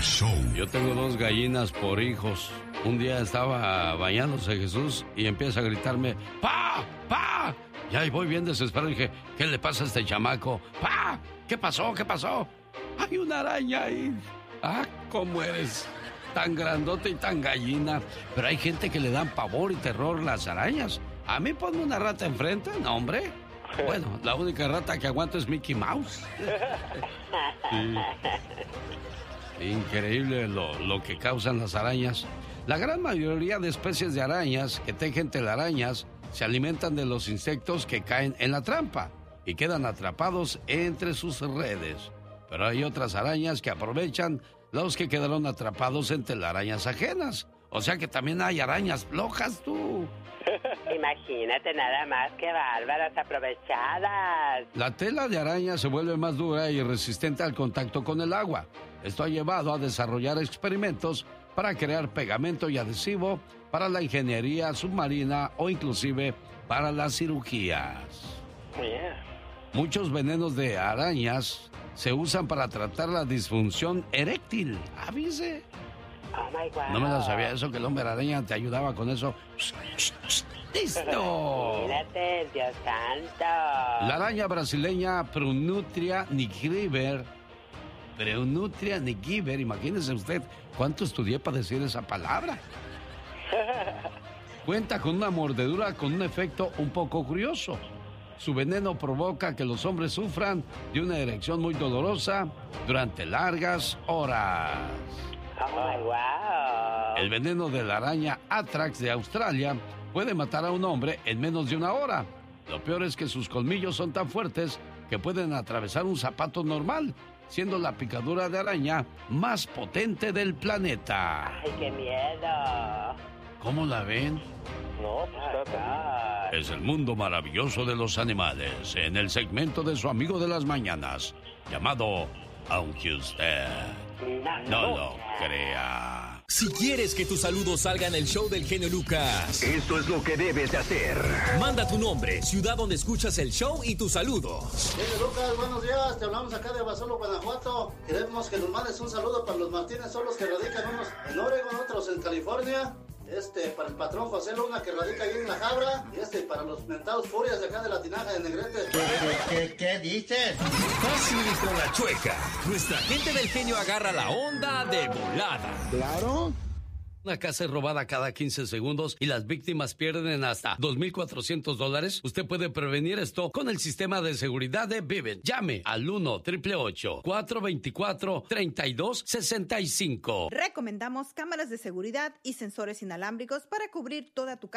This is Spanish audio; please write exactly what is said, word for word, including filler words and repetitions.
show. Yo tengo dos gallinas por hijos. Un día estaba bañándose Jesús y empieza a gritarme, ¡Pa! ¡Pa! Y ahí voy bien desesperado y dije, ¿qué le pasa a este chamaco? ¡Pa! ¿Qué pasó? ¿Qué pasó? Hay una araña ahí. Ah, ¿cómo eres? Tan grandote y tan gallina. Pero hay gente que le dan pavor y terror las arañas. A mí ponme una rata enfrente, no, hombre. Bueno, la única rata que aguanto es Mickey Mouse. Sí. Increíble lo, lo que causan las arañas. La gran mayoría de especies de arañas que tejen telarañas se alimentan de los insectos que caen en la trampa y quedan atrapados entre sus redes. Pero hay otras arañas que aprovechan los que quedaron atrapados en telarañas ajenas. O sea que también hay arañas flojas, tú. Imagínate nada más, qué bárbaras aprovechadas. La tela de araña se vuelve más dura y resistente al contacto con el agua. Esto ha llevado a desarrollar experimentos para crear pegamento y adhesivo para la ingeniería submarina o inclusive para las cirugías. Yeah. Muchos venenos de arañas se usan para tratar la disfunción eréctil. ¿Avise? Oh my God. No me lo sabía eso, que el hombre araña te ayudaba con eso. ¡Listo! Mírate, Dios santo. La araña brasileña Pronutria nigiber. Pronutria nigiber, imagínese usted cuánto estudié para decir esa palabra. Cuenta con una mordedura con un efecto un poco curioso. Su veneno provoca que los hombres sufran de una erección muy dolorosa durante largas horas. Oh my wow. El veneno de la araña Atrax de Australia puede matar a un hombre en menos de una hora. Lo peor es que sus colmillos son tan fuertes que pueden atravesar un zapato normal, siendo la picadura de araña más potente del planeta. Ay, qué miedo. ¿Cómo la ven? No, pues está. Es el mundo maravilloso de los animales en el segmento de su amigo de las mañanas, llamado Aunque Usted No lo Crea. Si quieres que tu saludo salga en el show del genio Lucas, esto es lo que debes de hacer. Manda tu nombre, ciudad donde escuchas el show y tu saludo. Genio Lucas, buenos días, te hablamos acá de Abasolo, Guanajuato. Queremos que nos mandes un saludo para los Martínez Solos que radican unos en Oregon, otros en California. Este, para el patrón José Luna que radica ahí en La Jabra. Y este, para los mentados furias de acá de la tinaja de Negrete. ¿Qué, qué, qué dices? Fácil y con la chueca. Nuestra gente del genio agarra la onda de volada. Claro. Una casa es robada cada quince segundos y las víctimas pierden hasta dos mil cuatrocientos dólares. Usted puede prevenir esto con el sistema de seguridad de Vivint. Llame al uno, ocho ocho ocho, cuatro dos cuatro, tres dos seis cinco. Recomendamos cámaras de seguridad y sensores inalámbricos para cubrir toda tu casa